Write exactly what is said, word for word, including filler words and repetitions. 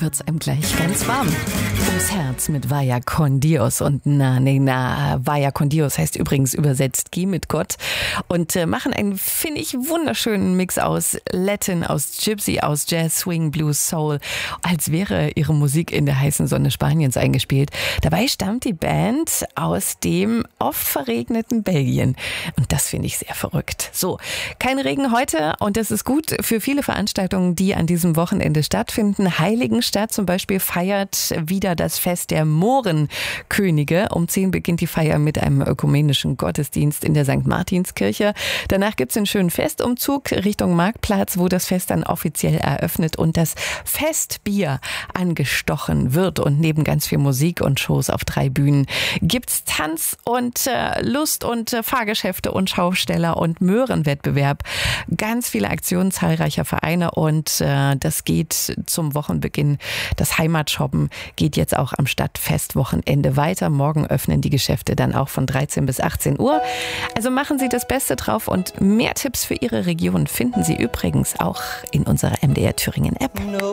wird's einem gleich ganz warm ums Herz mit Vaya con Dios. Und na, nee, na, Vaya con Dios heißt übrigens übersetzt Geh mit Gott. Und äh, machen einen, finde ich, wunderschönen Mix aus Latin, aus Gypsy, aus Jazz, Swing, Blues, Soul, als wäre ihre Musik in der heißen Sonne Spaniens eingespielt. Dabei stammt die Band aus dem oft verregneten Belgien. Und das finde ich sehr verrückt. So, kein Regen heute und das ist gut für viele Veranstaltungen, die an diesem Wochenende stattfinden. Heiligenstadt zum Beispiel feiert wieder das Fest der Mohrenkönige. Um zehn beginnt die Feier mit einem ökumenischen Gottesdienst in der Sankt Martinskirche. Danach gibt es einen schönen Festumzug Richtung Marktplatz, wo das Fest dann offiziell eröffnet und das Festbier angestochen wird. Und neben ganz viel Musik und Shows auf drei Bühnen gibt's Tanz und äh, Lust und äh, Fahrgeschäfte und Schausteller und Möhrenwettbewerb. Ganz viele Aktionen zahlreicher Vereine und äh, das geht zum Wochenbeginn. Das Heimatshoppen geht jetzt auch am Stadtfestwochenende weiter. Morgen öffnen die Geschäfte dann auch von dreizehn bis achtzehn Uhr. Also machen Sie das Beste drauf und mehr Tipps für Ihre Region finden Sie übrigens auch in unserer M D R Thüringen App.